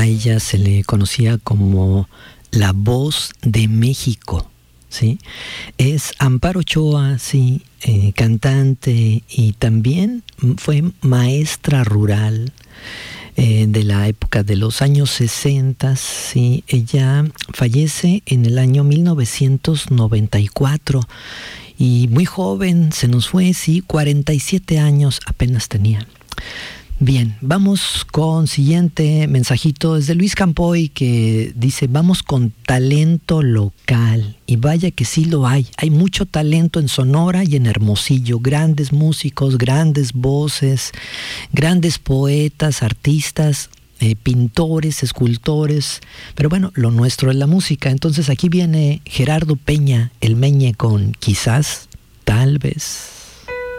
A ella se le conocía como la voz de México, ¿sí? Es Amparo Ochoa, sí, cantante, y también fue maestra rural de la época de los años 60, sí. Ella fallece en el año 1994 y muy joven se nos fue, sí, 47 años apenas tenía. Bien, vamos con siguiente mensajito desde Luis Campoy, que dice: vamos con talento local. Y vaya que sí lo hay. Hay mucho talento en Sonora y en Hermosillo. Grandes músicos, grandes voces, grandes poetas, artistas, pintores, escultores. Pero bueno, lo nuestro es la música. Entonces aquí viene Gerardo Peña, el Meñe, con Quizás, Tal vez.